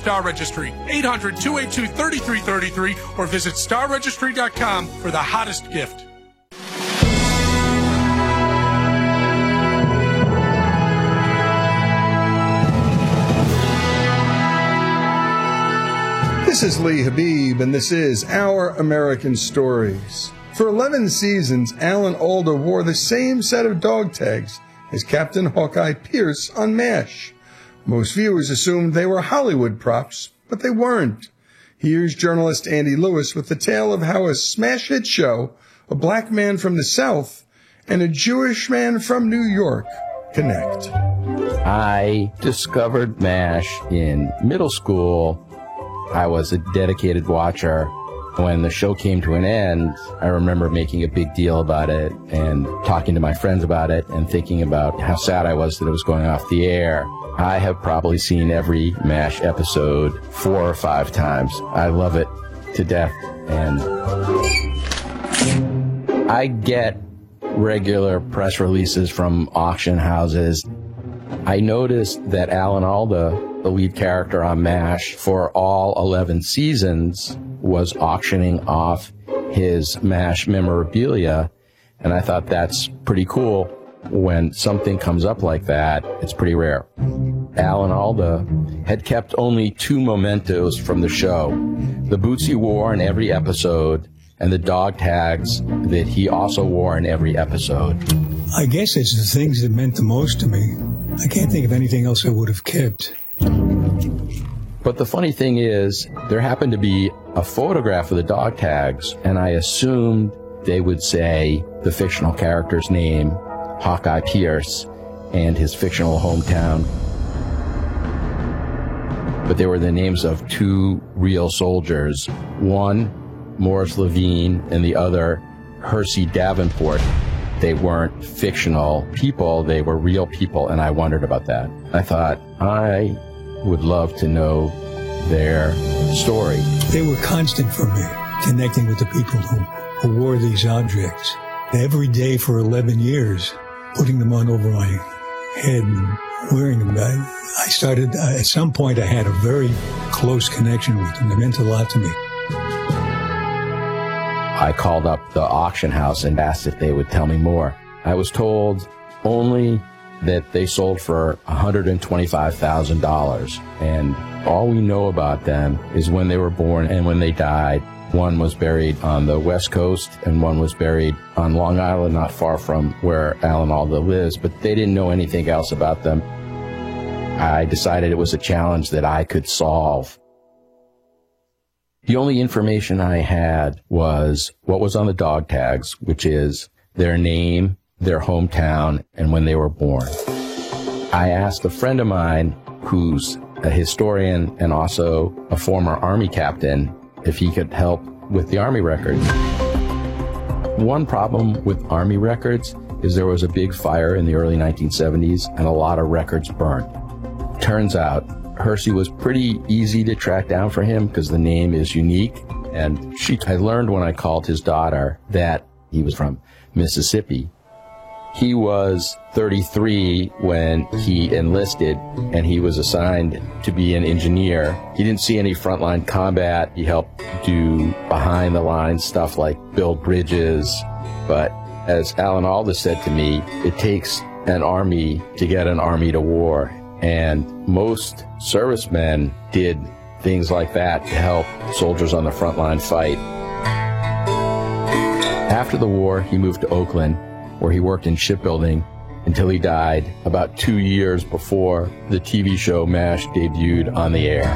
Star Registry, 800-282-3333, or visit starregistry.com for the hottest gift. This is Lee Habib, and this is Our American Stories. For 11 seasons, Alan Alda wore the same set of dog tags as Captain Hawkeye Pierce on MASH. Most viewers assumed they were Hollywood props, but they weren't. Here's journalist Andy Lewis with the tale of how a smash hit show, a black man from the South, and a Jewish man from New York connect. I discovered MASH in middle school. I was a dedicated watcher. When the show came to an end, I remember making a big deal about it and talking to my friends about it and thinking about how sad I was that it was going off the air. I have probably seen every MASH episode 4 or 5 times. I love it to death. And I get regular press releases from auction houses. I noticed that Alan Alda, the lead character on MASH, for all 11 seasons, was auctioning off his MASH memorabilia, and I thought that's pretty cool. When something comes up like that, it's pretty rare. Alan Alda had kept only 2 mementos from the show: the boots he wore in every episode and the dog tags that he also wore in every episode. I guess it's the things that meant the most to me. I can't think of anything else I would have kept. But the funny thing is, there happened to be a photograph of the dog tags, and I assumed they would say the fictional character's name, Hawkeye Pierce, and his fictional hometown. But they were the names of 2 real soldiers, one Morris Levine and the other Hersey Davenport. They weren't fictional people, they were real people, and I wondered about that. I thought, I would love to know their story. They were constant for me, connecting with the people who wore these objects. Every day for 11 years, putting them on over my head and wearing them. I started, at some point, I had a very close connection with them. They meant a lot to me. I called up the auction house and asked if they would tell me more. I was told only that they sold for $125,000, and all we know about them is when they were born and when they died. One was buried on the West Coast, and one was buried on Long Island, not far from where Alan Alda lives, but they didn't know anything else about them. I decided it was a challenge that I could solve. The only information I had was what was on the dog tags, which is their name, their hometown, and when they were born. I asked a friend of mine who's a historian and also a former Army captain if he could help with the Army records. One problem with Army records is there was a big fire in the early 1970s and a lot of records burned. Turns out Hersey was pretty easy to track down for him because the name is unique. And I learned when I called his daughter that he was from Mississippi. He was 33 when he enlisted, and he was assigned to be an engineer. He didn't see any frontline combat. He helped do behind-the-lines stuff like build bridges. But as Alan Alda said to me, it takes an army to get an army to war. And most servicemen did things like that to help soldiers on the front line fight. After the war, he moved to Oakland, where he worked in shipbuilding until he died about 2 years before the TV show MASH debuted on the air.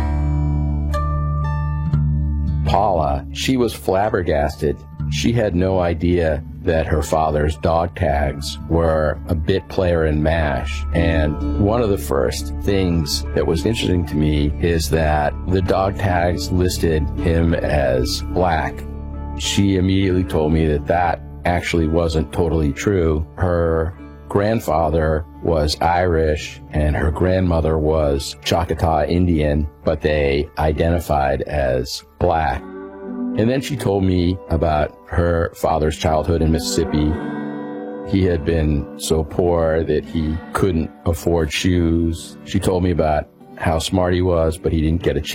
Paula, she was flabbergasted. She had no idea that her father's dog tags were a bit player in MASH. And one of the first things that was interesting to me is that the dog tags listed him as black. She immediately told me that that actually wasn't totally true. Her grandfather was Irish and her grandmother was Choctaw Indian, but they identified as black. And then she told me about her father's childhood in Mississippi. He had been so poor that he couldn't afford shoes. She told me about how smart he was, but he didn't get a chance